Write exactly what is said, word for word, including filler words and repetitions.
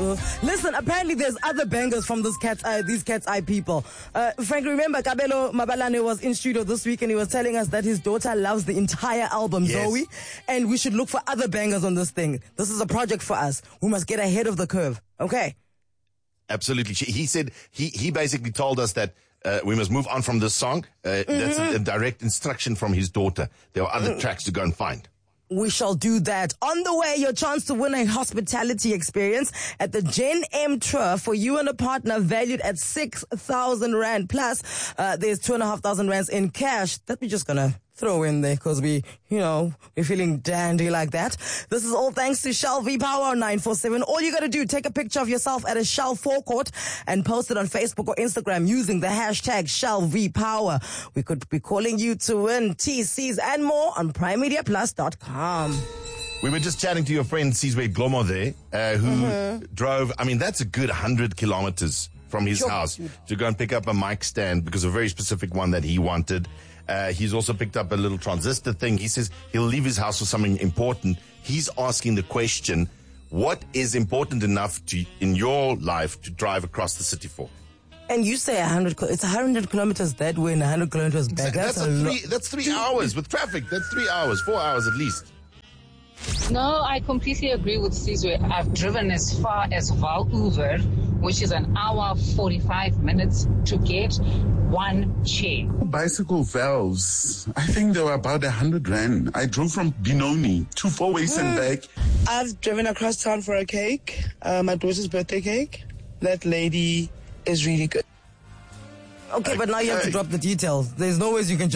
Uh, listen, apparently there's other bangers from this cat's eye, these cat's eye people. Uh, Frank, remember Kabelo Mabalane was in studio this week and he was telling us that his daughter loves the entire album, yes. Zoe, and we should look for other bangers on this thing. This is a project for us. We must get ahead of the curve. Okay. Absolutely. He said, he, he basically told us that uh, we must move on from this song. Uh, mm-hmm. That's a, a direct instruction from his daughter. There are other mm. tracks to go and find. We shall do that. On the way, your chance to win a hospitality experience at the Gen M tour for you and a partner valued at six thousand rand. Plus, uh, there's two and a half thousand rands in cash that we're just gonna throw in there because we, you know, we're feeling dandy like that. This is all thanks to Shell V-Power nine four seven. All you gotta do, take a picture of yourself at a Shell forecourt and post it on Facebook or Instagram using the hashtag Shell V-Power. We could be calling you to win T Cs and more on prime media plus dot com. We were just chatting to your friend Sizwe Glomo there, uh, who mm-hmm. drove, I mean, that's a good one hundred kilometers from his sure. house to go and pick up a mic stand because of a very specific one that he wanted. Uh, he's also picked up a little transistor thing. He says he'll leave his house for something important. He's asking the question, what is important enough to in your life to drive across the city for? And you say one hundred, it's one hundred kilometers that way and one hundred kilometers back. That's, that's, a a three, lo- that's three hours with traffic. That's three hours, four hours at least. No, I completely agree with Sizwe. I've driven as far as Vaal-Oever, which is an hour, forty-five minutes to get one chair. Bicycle valves, I think they were about a hundred rand. I drove from Benoni to Four Ways and back. I've driven across town for a cake, uh, my daughter's birthday cake. That lady is really good. Okay, but now you have to drop the details. There's no ways you can